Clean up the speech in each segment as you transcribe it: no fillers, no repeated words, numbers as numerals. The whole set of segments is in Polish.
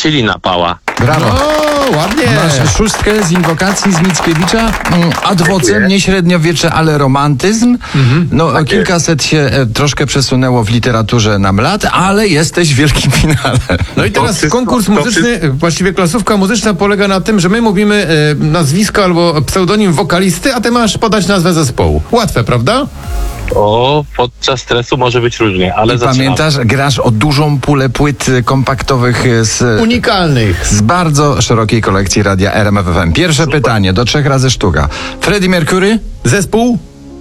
czyli napała. Brawo. O, ładnie. Masz szóstkę z inwokacji z Mickiewicza. Adwocem, nie średniowiecze, ale romantyzm. No, kilkaset się troszkę przesunęło w literaturze nam lat, ale jesteś w wielkim finale. No i teraz wszystko- konkurs to muzyczny, właściwie klasówka muzyczna polega na tym, że my mówimy nazwisko albo pseudonim wokalisty, a ty masz podać nazwę zespołu. Łatwe, prawda? O, podczas stresu może być różnie, ale I zaczynamy. pamiętasz, grasz o dużą pulę płyt kompaktowych Unikalnych. z bardzo szerokiej kolekcji radia RMF FM. Pierwsze pytanie, do 3 razy sztuka. Freddie Mercury? Zespół?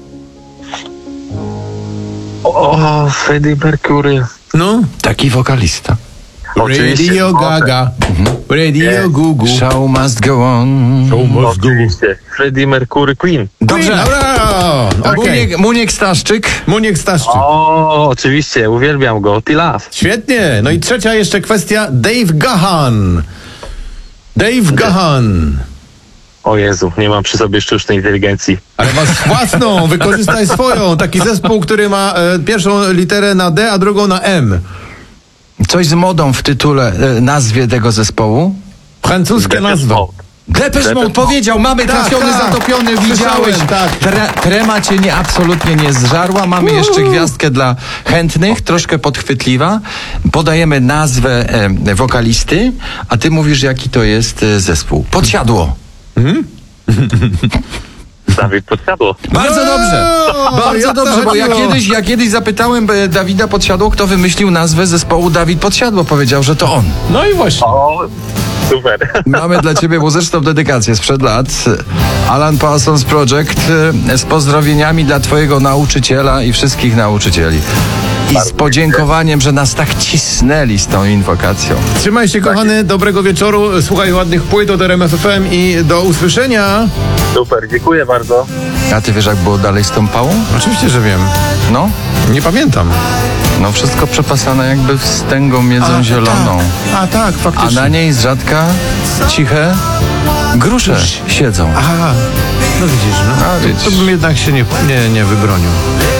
O, Freddie Mercury. No. Taki wokalista. Oczywiście. Radio Gaga. Radio Gugu. Show must go on. Oczywiście. Freddie Mercury Queen. Dobrze. Dobra. Okej. Muniek Staszczyk. Muniek Staszczyk. O, oczywiście, uwielbiam go. T-Love. Świetnie. No i trzecia jeszcze kwestia. Dave Gahan. Dave Gahan. O Jezu, nie mam przy sobie sztucznej inteligencji. Ale masz własną, wykorzystaj swoją. Taki zespół, który ma pierwszą literę na D, a drugą na M. Coś z modą w tytule, nazwie tego zespołu. Francuskie nazwa. Depeche Mode powiedział, mamy Tak, trafiony, tak. zatopiony, Słyszałem, widziałeś. tak. Trema cię absolutnie nie zżarła. Mamy jeszcze gwiazdkę dla chętnych, troszkę podchwytliwa. Podajemy nazwę wokalisty, a ty mówisz, jaki to jest zespół. Podsiadło. Dawid Podsiadło. Bardzo dobrze. Bardzo jak to dobrze, bo chodziło? ja kiedyś zapytałem Dawida Podsiadło, kto wymyślił nazwę zespołu Dawid Podsiadło. Powiedział, że to on. No i właśnie. O, super. Mamy dla ciebie muzyczną dedykację sprzed lat. Alan Parsons Project z pozdrowieniami dla twojego nauczyciela i wszystkich nauczycieli. I z podziękowaniem, że nas tak cisnęli z tą inwokacją. Trzymaj się, kochany, dobrego wieczoru. Słuchaj ładnych płyt od RMF FM i do usłyszenia. Super, dziękuję bardzo. A ty wiesz, jak było dalej z tą pałą? Oczywiście, że wiem. No, Nie pamiętam. no wszystko przepasane jakby wstęgą miedzą zieloną. A tak, A faktycznie. na niej z rzadka ciche grusze siedzą. Aha, no widzisz, no. A, widzisz. To bym jednak się nie wybronił.